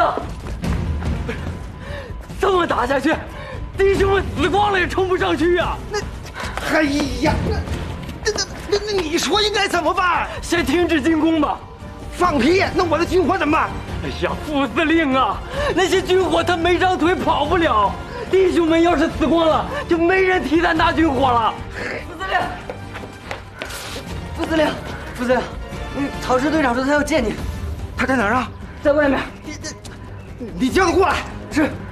这么打下去，弟兄们死光了也冲不上去啊！ 哎呀，那你说应该怎么办？ 先停止进攻吧。 放屁！那我的军火怎么办？ 哎呀，副司令啊，那些军火他没张腿跑不了。弟兄们要是死光了，就没人替他拿军火了。 副司令，曹支队长说他要见你。 他在哪儿啊？ 在外面。 你叫他过来。 是。